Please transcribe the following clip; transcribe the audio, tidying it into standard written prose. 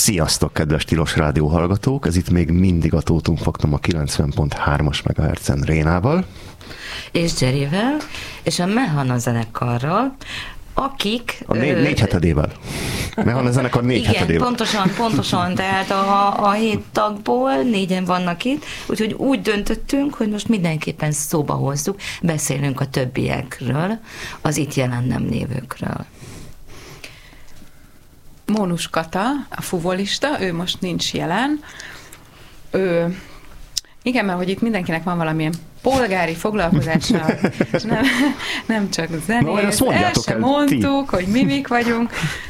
Sziasztok, kedves Tilos Rádió hallgatók! Ez itt még mindig a Tótum Faktum a 90.3-as MHz-en Rénával. És Jerryvel, és a Mehana zenekarral, akik... A négy hetedével. Mehana zenekar négy hetedével. Igen, pontosan, tehát a 7 tagból 4-en vannak itt, úgyhogy úgy döntöttünk, hogy most mindenképpen szóba hozzuk, beszélünk a többiekről, az itt jelen nem lévőkről. Mónus Kata, a fuvolista, ő most nincs jelen. Igen, mert hogy itt mindenkinek van valamilyen polgári foglalkozása, és nem csak zenész. El sem mondtuk, hogy mi mik vagyunk.